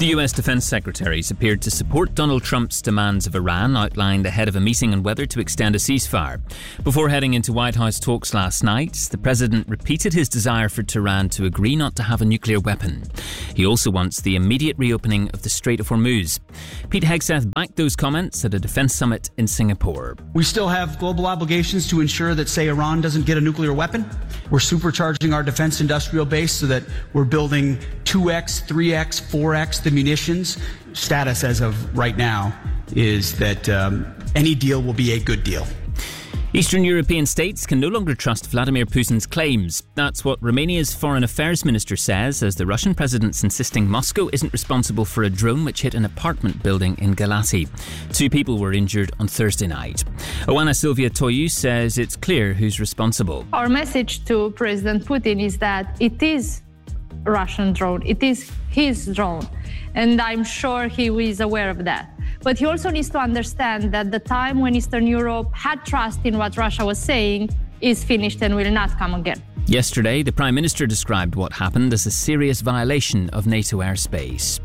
The US Defense Secretaries appeared to support Donald Trump's demands of Iran outlined ahead of a meeting on whether to extend a ceasefire. Before heading into White House talks last night, the president repeated his desire for Tehran to agree not to have a nuclear weapon. He also wants the immediate reopening of the Strait of Hormuz. Pete Hegseth backed those comments at a defense summit in Singapore. We still have global obligations to ensure that, say, Iran doesn't get a nuclear weapon. We're supercharging our defense industrial base so that we're building 2x, 3x, 4x the munitions. Status as of right now is that any deal will be a good deal. Eastern European states can no longer trust Vladimir Putin's claims. That's what Romania's foreign affairs minister says, as the Russian president's insisting Moscow isn't responsible for a drone which hit an apartment building in Galati. 2 people were injured on Thursday night. Oana Silvia Toiu says it's clear who's responsible. Our message to President Putin is that it is a Russian drone. It is his drone. And I'm sure he is aware of that. But he also needs to understand that the time when Eastern Europe had trust in what Russia was saying is finished and will not come again. Yesterday, the Prime Minister described what happened as a serious violation of NATO airspace.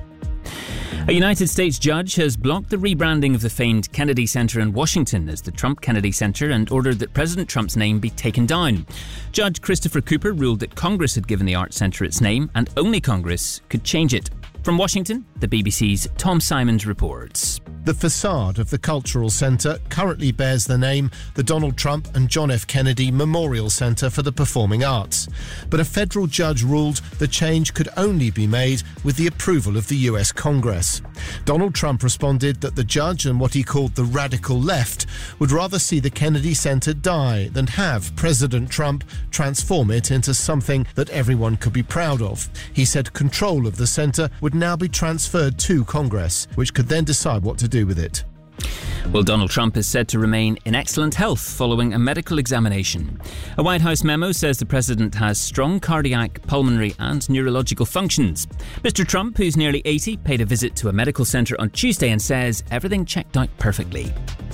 A United States judge has blocked the rebranding of the famed Kennedy Center in Washington as the Trump Kennedy Center and ordered that President Trump's name be taken down. Judge Christopher Cooper ruled that Congress had given the art center its name and only Congress could change it. From Washington, the BBC's Tom Simons reports. The facade of the Cultural Centre currently bears the name the Donald Trump and John F. Kennedy Memorial Centre for the Performing Arts. But a federal judge ruled the change could only be made with the approval of the US Congress. Donald Trump responded that the judge and what he called the radical left would rather see the Kennedy Centre die than have President Trump transform it into something that everyone could be proud of. He said control of the centre would now be transferred to Congress, which could then decide what to do with it. Well, Donald Trump is said to remain in excellent health following a medical examination. A White House memo says the president has strong cardiac, pulmonary and neurological functions. Mr. Trump, who's nearly 80, paid a visit to a medical centre on Tuesday and says everything checked out perfectly.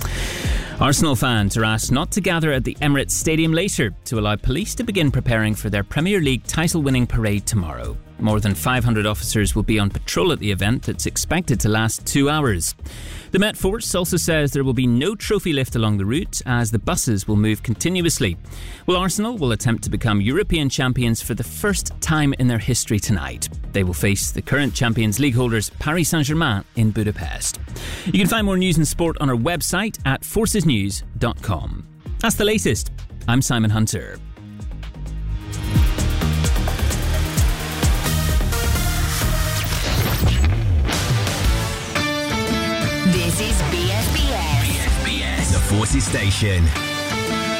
Arsenal fans are asked not to gather at the Emirates Stadium later to allow police to begin preparing for their Premier League title-winning parade tomorrow. More than 500 officers will be on patrol at the event that's expected to last 2 hours. The Met Force also says there will be no trophy lift along the route as the buses will move continuously. Well, Arsenal will attempt to become European champions for the first time in their history tonight. They will face the current Champions League holders Paris Saint-Germain in Budapest. You can find more news and sport on our website at forcesnews.com. That's the latest. I'm Simon Hunter. This is BFBS. BFBS, the Forces Station.